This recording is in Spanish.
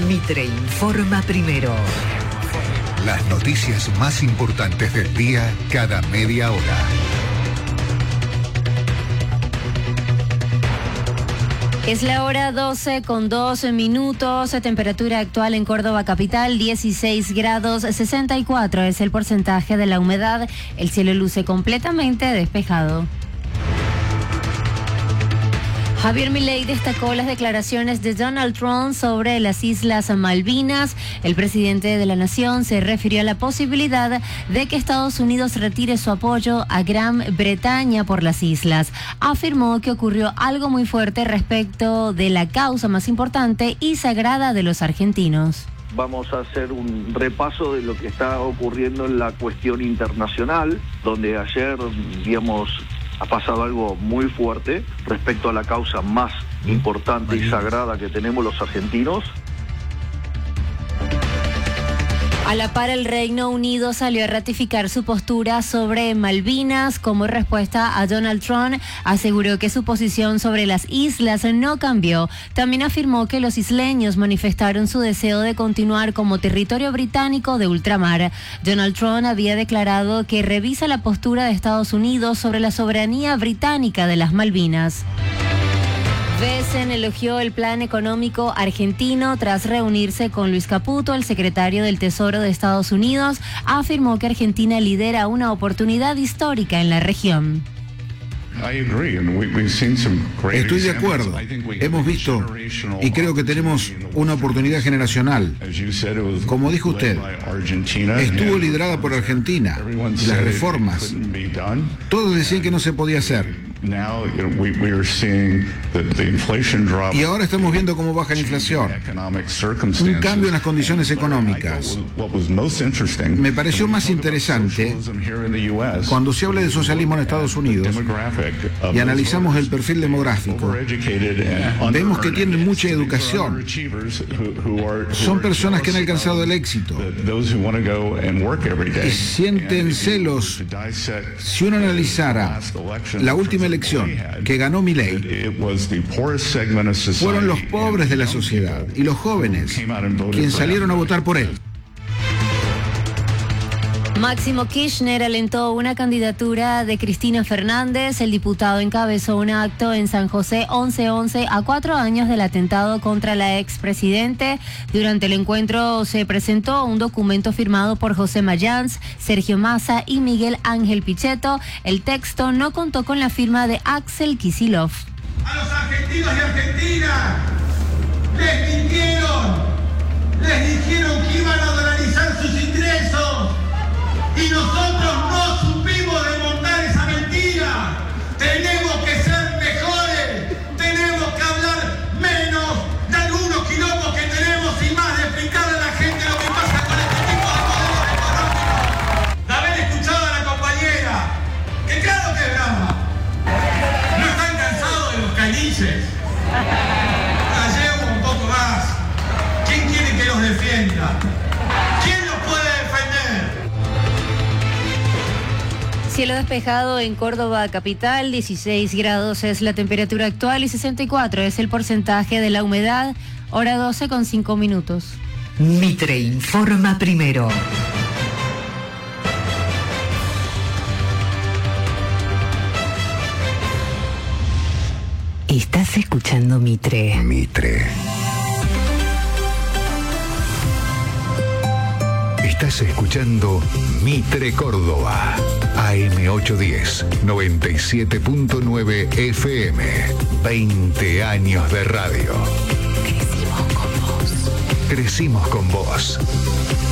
Mitre informa primero. Las noticias más importantes del día cada media hora. Es la hora 12:02. Temperatura actual en Córdoba capital, 16 grados 64. Es el porcentaje de la humedad. El cielo luce completamente despejado. Javier Milei destacó las declaraciones de Donald Trump sobre las Islas Malvinas. El presidente de la nación se refirió a la posibilidad de que Estados Unidos retire su apoyo a Gran Bretaña por las islas. Afirmó que ocurrió algo muy fuerte respecto de la causa más importante y sagrada de los argentinos. Vamos a hacer un repaso de lo que está ocurriendo en la cuestión internacional, donde ayer, ha pasado algo muy fuerte respecto a la causa más importante y sagrada que tenemos los argentinos. A la par, el Reino Unido salió a ratificar su postura sobre Malvinas. Como respuesta a Donald Trump, aseguró que su posición sobre las islas no cambió. También afirmó que los isleños manifestaron su deseo de continuar como territorio británico de ultramar. Donald Trump había declarado que revisa la postura de Estados Unidos sobre la soberanía británica de las Malvinas. Besen elogió el plan económico argentino tras reunirse con Luis Caputo, el secretario del Tesoro de Estados Unidos. Afirmó que Argentina lidera una oportunidad histórica en la región. Estoy de acuerdo. Hemos visto y creo que tenemos una oportunidad generacional. Como dijo usted, estuvo liderada por Argentina. Las reformas, todos decían que no se podía hacer. Y ahora estamos viendo cómo baja la inflación. Un cambio en las condiciones económicas. Me pareció más interesante cuando se habla de socialismo en Estados Unidos y analizamos el perfil demográfico. Vemos que tienen mucha educación. Son personas que han alcanzado el éxito y sienten celos. Si uno analizara la última elección que ganó Milei, fueron los pobres de la sociedad y los jóvenes quienes salieron a votar por él. Máximo Kirchner alentó una candidatura de Cristina Fernández. El diputado encabezó un acto en San José 11-11 a 4 años del atentado contra la expresidente. Durante el encuentro se presentó un documento firmado por José Mayans, Sergio Massa y Miguel Ángel Pichetto. El texto no contó con la firma de Axel Kicillof. A los argentinos y argentinas les mintieron, les dijeron que iban a dolarizar sus ingresos. Y nosotros no supimos desmontar esa mentira. Tenemos que ser mejores, tenemos que hablar menos de algunos quilombos que tenemos y más de explicarle a la gente lo que pasa con este tipo de modelos económicos. De haber escuchado a la compañera, que claro que es brava. No están cansados de los caniches. Gallemos un poco más. ¿Quién quiere que los defienda? ¿Quién los puede defender? Cielo despejado en Córdoba capital, 16 grados es la temperatura actual y 64 es el porcentaje de la humedad. Hora 12:05. Mitre informa primero. Estás escuchando Mitre. Mitre. Estás escuchando Mitre Córdoba. AM810, 97.9 FM. 20 años de radio. Crecimos con vos. Crecimos con vos.